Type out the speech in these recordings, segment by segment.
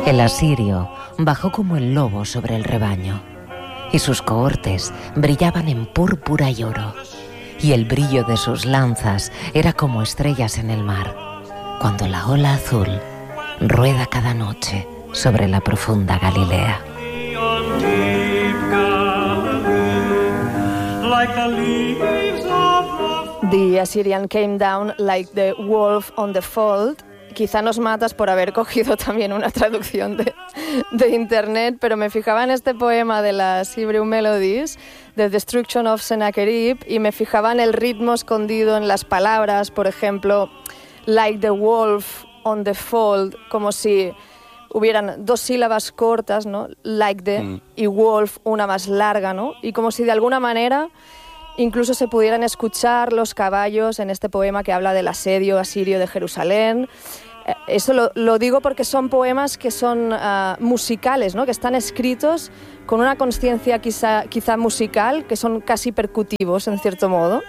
El asirio bajó como el lobo sobre el rebaño, y sus cohortes brillaban en púrpura y oro, y el brillo de sus lanzas era como estrellas en el mar, cuando la ola azul rueda cada noche sobre la profunda Galilea. The Assyrian came down like the wolf on the fold. Quizá nos matas por haber cogido también una traducción de internet, pero me fijaba en este poema de las Hebrew Melodies, The Destruction of Sennacherib, y me fijaba en el ritmo escondido en las palabras, por ejemplo, like the wolf on the fold, como si hubieran dos sílabas cortas, ¿no? Like the y wolf, una más larga, ¿no? Y como si de alguna manera incluso se pudieran escuchar los caballos en este poema que habla del asedio asirio de Jerusalén. Eso lo digo porque son poemas que son musicales, ¿no? Que están escritos con una consciencia quizá musical, que son casi percutivos en cierto modo.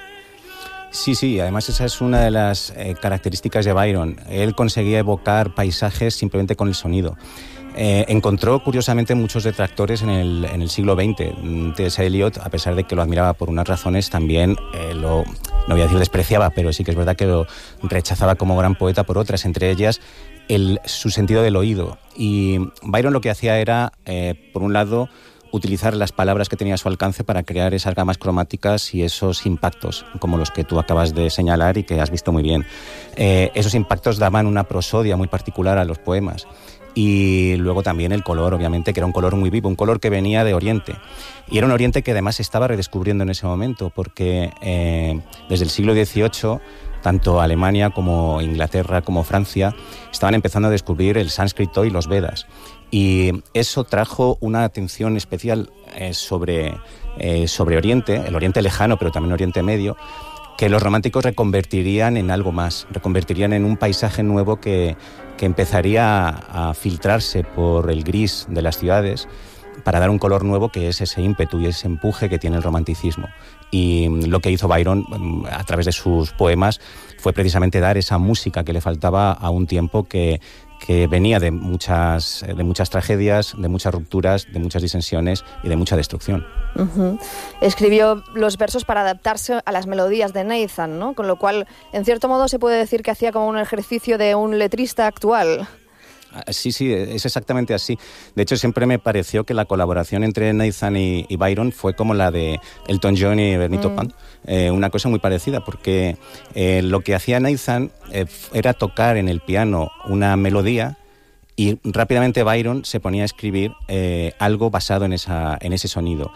Sí, además esa es una de las características de Byron. Él conseguía evocar paisajes simplemente con el sonido. Encontró curiosamente muchos detractores en el siglo XX. T.S. Eliot, a pesar de que lo admiraba por unas razones, también no voy a decir despreciaba, pero sí que es verdad que lo rechazaba como gran poeta por otras, entre ellas su sentido del oído. Y Byron lo que hacía era, por un lado, utilizar las palabras que tenía a su alcance para crear esas gamas cromáticas y esos impactos, como los que tú acabas de señalar y que has visto muy bien. Esos impactos daban una prosodia muy particular a los poemas. Y luego también el color, obviamente, que era un color muy vivo, un color que venía de Oriente. Y era un Oriente que además se estaba redescubriendo en ese momento, porque desde el siglo XVIII, tanto Alemania como Inglaterra como Francia estaban empezando a descubrir el sánscrito y los Vedas. Y eso trajo una atención especial sobre Oriente, el Oriente lejano, pero también Oriente Medio, que los románticos reconvertirían en algo más, reconvertirían en un paisaje nuevo que empezaría a filtrarse por el gris de las ciudades para dar un color nuevo, que es ese ímpetu y ese empuje que tiene el romanticismo. Y lo que hizo Byron a través de sus poemas fue precisamente dar esa música que le faltaba a un tiempo que venía de muchas tragedias, de muchas rupturas, de muchas disensiones y de mucha destrucción. Uh-huh. Escribió los versos para adaptarse a las melodías de Nathan, ¿no? Con lo cual, en cierto modo, se puede decir que hacía como un ejercicio de un letrista actual. Sí, es exactamente así. De hecho, siempre me pareció que la colaboración entre Nathan y Byron fue como la de Elton John y Benito Pan. Una cosa muy parecida, porque lo que hacía Nathan era tocar en el piano una melodía y rápidamente Byron se ponía a escribir algo basado en ese sonido.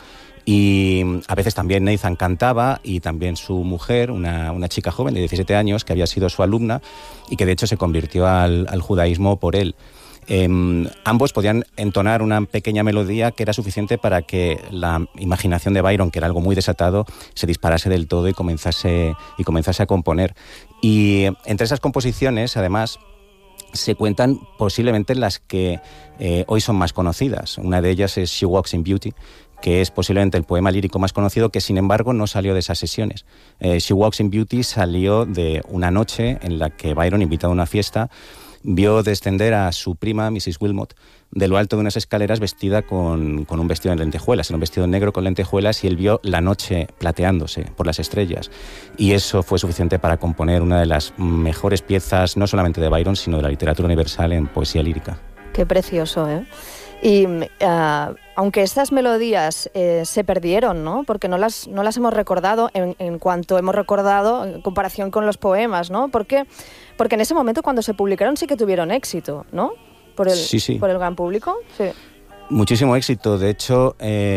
Y a veces también Nathan cantaba, y también su mujer, una chica joven de 17 años que había sido su alumna y que de hecho se convirtió al judaísmo por él. Ambos podían entonar una pequeña melodía que era suficiente para que la imaginación de Byron, que era algo muy desatado, se disparase del todo y comenzase a componer. Y entre esas composiciones, además, se cuentan posiblemente las que hoy son más conocidas. Una de ellas es She Walks in Beauty, que es posiblemente el poema lírico más conocido, que sin embargo no salió de esas sesiones. She Walks in Beauty salió de una noche en la que Byron, invitado a una fiesta, vio descender a su prima, Mrs. Wilmot, de lo alto de unas escaleras vestida con un vestido de lentejuelas, era un vestido negro con lentejuelas, y él vio la noche plateándose por las estrellas. Y eso fue suficiente para componer una de las mejores piezas, no solamente de Byron, sino de la literatura universal en poesía lírica. Qué precioso, ¿eh? Y aunque estas melodías se perdieron, ¿no? Porque no las hemos recordado en cuanto hemos recordado en comparación con los poemas, ¿no? Porque en ese momento cuando se publicaron sí que tuvieron éxito, ¿no? Por el gran público. Sí. Muchísimo éxito. De hecho,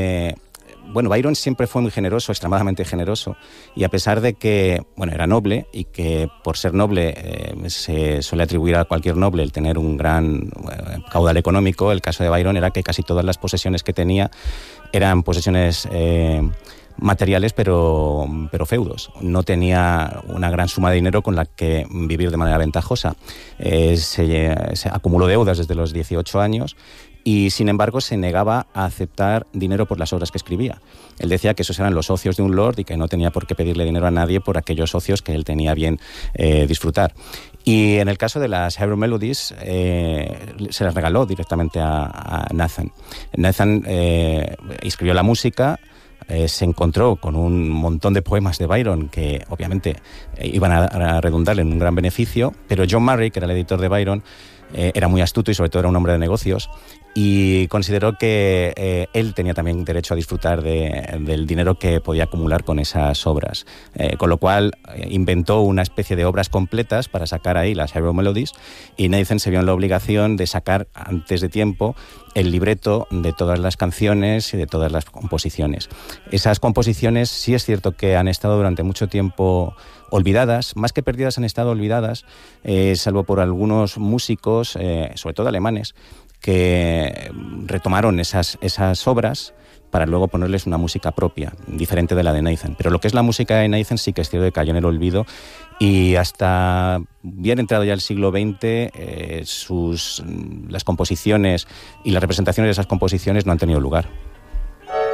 Byron siempre fue muy generoso, extremadamente generoso, y a pesar de que, era noble, y que por ser noble se suele atribuir a cualquier noble el tener un gran caudal económico, el caso de Byron era que casi todas las posesiones que tenía eran posesiones materiales, pero feudos. No tenía una gran suma de dinero con la que vivir de manera ventajosa. Se acumuló deudas desde los 18 años, y sin embargo se negaba a aceptar dinero por las obras que escribía. Él decía que esos eran los ocios de un lord y que no tenía por qué pedirle dinero a nadie por aquellos ocios que él tenía bien disfrutar. Y en el caso de las Hero Melodies, se las regaló directamente a Nathan. Nathan escribió la música, se encontró con un montón de poemas de Byron que obviamente iban a redundar en un gran beneficio, pero John Murray, que era el editor de Byron, era muy astuto y sobre todo era un hombre de negocios, y consideró que él tenía también derecho a disfrutar del dinero que podía acumular con esas obras, con lo cual inventó una especie de obras completas para sacar ahí las Hero Melodies, y Nathan se vio en la obligación de sacar antes de tiempo el libreto de todas las canciones y de todas las composiciones. Esas composiciones sí es cierto que han estado durante mucho tiempo olvidadas, más que perdidas han estado olvidadas, salvo por algunos músicos, sobre todo alemanes, que retomaron esas obras para luego ponerles una música propia, diferente de la de Nathan. Pero lo que es la música de Nathan sí que es cierto que cayó en el olvido, y hasta bien entrado ya el siglo XX, las composiciones y las representaciones de esas composiciones no han tenido lugar.